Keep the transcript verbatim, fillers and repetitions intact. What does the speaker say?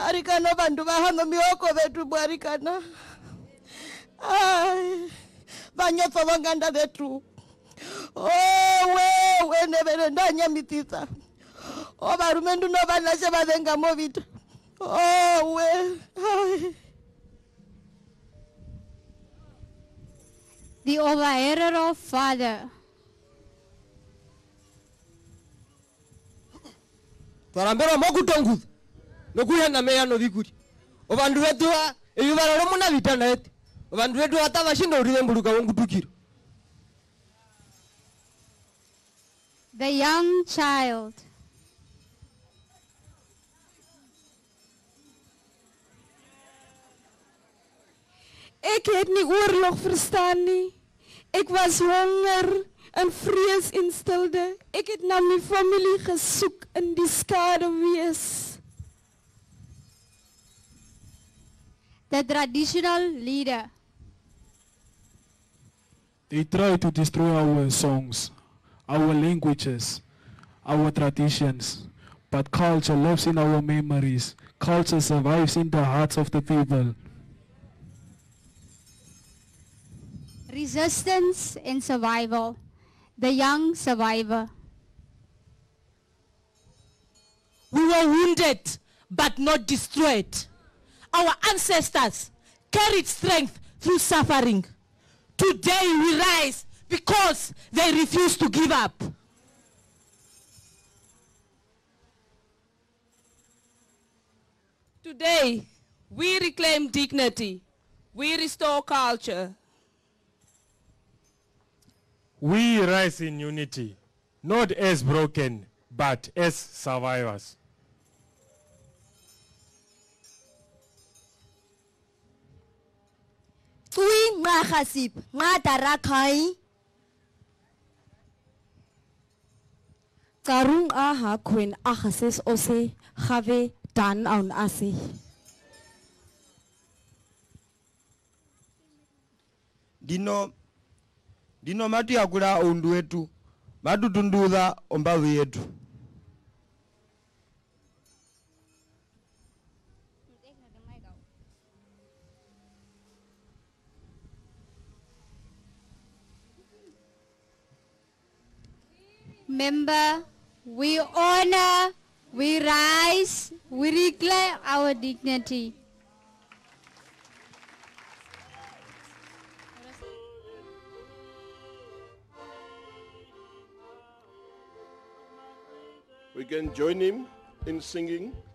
Arikana bantu bahanga mioko betu bwarikana. Ay, banyofa banganda betu. Oh, we, we nebere ndanya mitisa. Oh, barumendu no banashe badenga movita. Oh, we. Ay. The overhearer Father. Tarambera mokutongu. Nokuya na meya no vikuri. Obandu wetu wa ebibara ro muna bitana eti. Obandu wetu atabashinda uriye mbuluka wongutukiro. The young child. Ik het nie oorlog verstaan nie. Ek was honger en vrees en stilte. Ek het na my familie gesoek in die skaduwees. The traditional leader. They try to destroy our songs, our languages, our traditions. But culture lives in our memories. Culture survives in the hearts of the people. Resistance and survival. The young survivor. We were wounded, but not destroyed. Our ancestors carried strength through suffering. Today we rise because they refuse to give up. Today, we reclaim dignity. We restore culture. We rise in unity, not as broken, but as survivors. Tui ngahasip ngatarakai. Karung aha kwen ahases ose have dan on ase. Dino Dino matu yakula undu wetu. Matu tunduza ombavu yetu. Member, we honor, we rise, we reclaim our dignity. We can join him in singing.